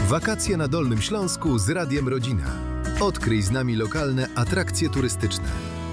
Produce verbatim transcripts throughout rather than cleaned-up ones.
Wakacje na Dolnym Śląsku z Radiem Rodzina. Odkryj z nami lokalne atrakcje turystyczne.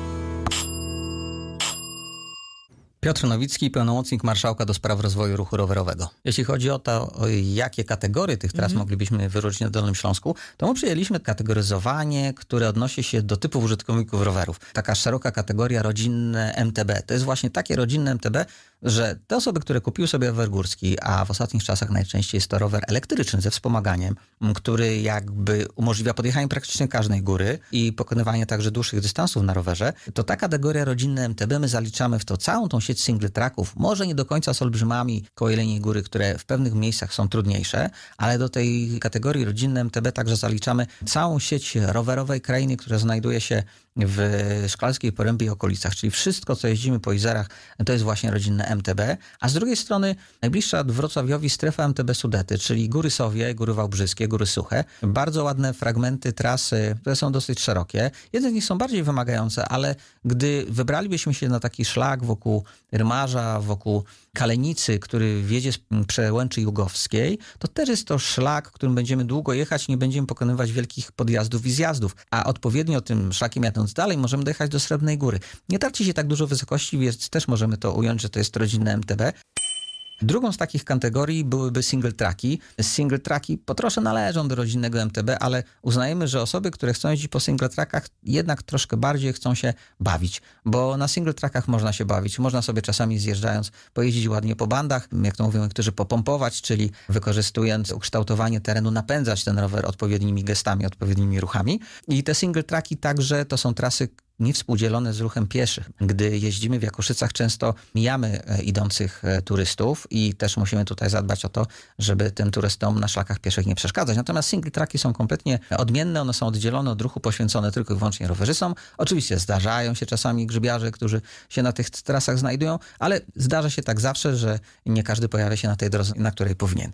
Piotr Nowicki, pełnomocnik marszałka do spraw rozwoju ruchu rowerowego. Jeśli chodzi o to, o jakie kategorie tych tras mm-hmm. moglibyśmy wyróżnić na Dolnym Śląsku, to my przyjęliśmy kategoryzowanie, które odnosi się do typów użytkowników rowerów. Taka szeroka kategoria rodzinne M T B. To jest właśnie takie rodzinne M T B, że te osoby, które kupiły sobie rower górski, a w ostatnich czasach najczęściej jest to rower elektryczny ze wspomaganiem, który jakby umożliwia podjechanie praktycznie każdej góry i pokonywanie także dłuższych dystansów na rowerze, to ta kategoria rodzinne M T B my zaliczamy w to całą tą sieć single tracków, może nie do końca z olbrzymami koło Jeleniej Góry, które w pewnych miejscach są trudniejsze, ale do tej kategorii rodzinne M T B także zaliczamy całą sieć rowerowej krainy, która znajduje się w Szklarskiej Porębie i okolicach, czyli wszystko, co jeździmy po jezerach, to jest właśnie rodzinne M T B, a z drugiej strony najbliższa Wrocławiowi strefa M T B Sudety, czyli Góry Sowie, Góry Wałbrzyskie, Góry Suche. Bardzo ładne fragmenty trasy, które są dosyć szerokie. Jedne z nich są bardziej wymagające, ale gdy wybralibyśmy się na taki szlak wokół Rymarza, wokół Kalenicy, który wiedzie z Przełęczy Jugowskiej, to też jest to szlak, którym będziemy długo jechać, nie będziemy pokonywać wielkich podjazdów i zjazdów, a odpowiednio tym szlakiem jadąc dalej możemy dojechać do Srebrnej Góry. Nie traci się tak dużo wysokości, więc też możemy to ująć, że to jest rodzinne M T B. Drugą z takich kategorii byłyby single tracki. Single tracki po trosze należą do rodzinnego M T B, ale uznajemy, że osoby, które chcą jeździć po single trackach, jednak troszkę bardziej chcą się bawić, bo na single trackach można się bawić. Można sobie czasami zjeżdżając pojeździć ładnie po bandach, jak to mówią niektórzy, popompować, czyli wykorzystując ukształtowanie terenu, napędzać ten rower odpowiednimi gestami, odpowiednimi ruchami. I te single tracki także to są trasy niewspółdzielone z ruchem pieszych. Gdy jeździmy w Jakoszycach, często mijamy idących turystów i też musimy tutaj zadbać o to, żeby tym turystom na szlakach pieszych nie przeszkadzać. Natomiast single tracki są kompletnie odmienne, one są oddzielone od ruchu, poświęcone tylko i wyłącznie rowerzystom. Oczywiście zdarzają się czasami grzybiarze, którzy się na tych trasach znajdują, ale zdarza się tak zawsze, że nie każdy pojawia się na tej drodze, na której powinien.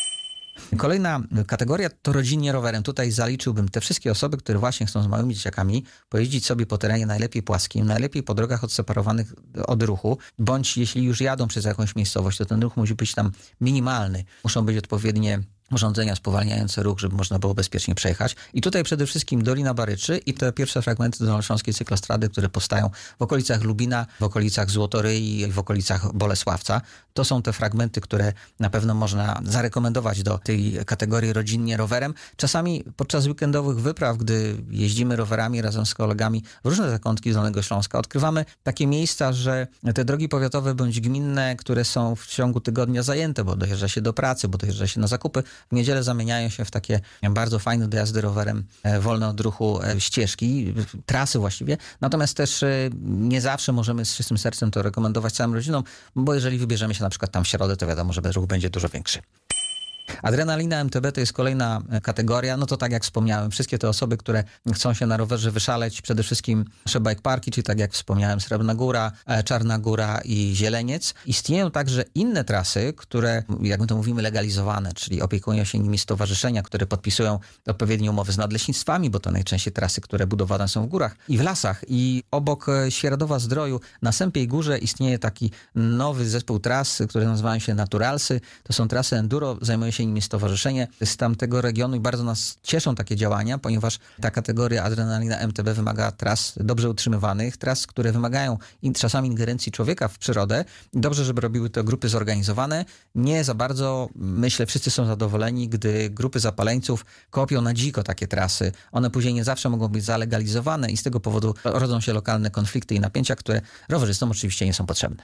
Kolejna kategoria to rodzinnie rowerem. Tutaj zaliczyłbym te wszystkie osoby, które właśnie chcą z małymi dzieciakami pojeździć sobie po terenie najlepiej płaskim, najlepiej po drogach odseparowanych od ruchu, bądź jeśli już jadą przez jakąś miejscowość, to ten ruch musi być tam minimalny. Muszą być odpowiednie urządzenia spowalniające ruch, żeby można było bezpiecznie przejechać. I tutaj przede wszystkim Dolina Baryczy i te pierwsze fragmenty dolnośląskiej cyklostrady, które powstają w okolicach Lubina, w okolicach Złotoryi i w okolicach Bolesławca. To są te fragmenty, które na pewno można zarekomendować do tej kategorii rodzinnie rowerem. Czasami podczas weekendowych wypraw, gdy jeździmy rowerami razem z kolegami w różne zakątki z Dolnego Śląska, odkrywamy takie miejsca, że te drogi powiatowe bądź gminne, które są w ciągu tygodnia zajęte, bo dojeżdża się do pracy, bo dojeżdża się na zakupy, w niedzielę zamieniają się w takie bardzo fajne dojazdy rowerem, wolne od ruchu ścieżki, trasy właściwie. Natomiast też nie zawsze możemy z czystym sercem to rekomendować całym rodzinom, bo jeżeli wybierzemy się na przykład tam w środę, to wiadomo, że ruch będzie dużo większy. Adrenalina M T B to jest kolejna kategoria, no to tak jak wspomniałem, wszystkie te osoby, które chcą się na rowerze wyszaleć, przede wszystkim nasze bike parki, czyli tak jak wspomniałem, Srebrna Góra, Czarna Góra i Zieleniec. Istnieją także inne trasy, które, jak my to mówimy, legalizowane, czyli opiekują się nimi stowarzyszenia, które podpisują odpowiednie umowy z nadleśnictwami, bo to najczęściej trasy, które budowane są w górach i w lasach. I obok Świeradowa-Zdroju na Sępiej Górze istnieje taki nowy zespół tras, które nazywają się Naturalsy. To są trasy enduro, zajmuje się nimi stowarzyszenie z tamtego regionu i bardzo nas cieszą takie działania, ponieważ ta kategoria adrenalina M T B wymaga tras dobrze utrzymywanych, tras, które wymagają czasami ingerencji człowieka w przyrodę. Dobrze, żeby robiły to grupy zorganizowane. Nie za bardzo, myślę, wszyscy są zadowoleni, gdy grupy zapaleńców kopią na dziko takie trasy. One później nie zawsze mogą być zalegalizowane i z tego powodu rodzą się lokalne konflikty i napięcia, które rowerzystom oczywiście nie są potrzebne.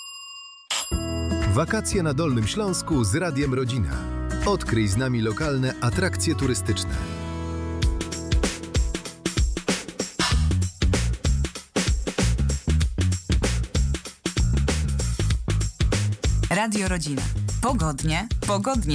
Wakacje na Dolnym Śląsku z Radiem Rodzina. Odkryj z nami lokalne atrakcje turystyczne. Radio Rodzina. Pogodnie, pogodnie.